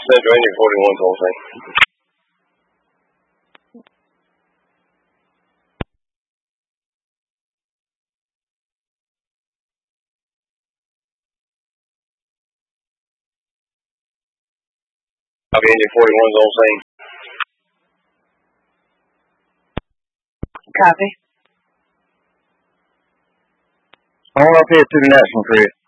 Central, Indy 41's on scene. Indy 41's on scene. Copy. On up here to the National Grid.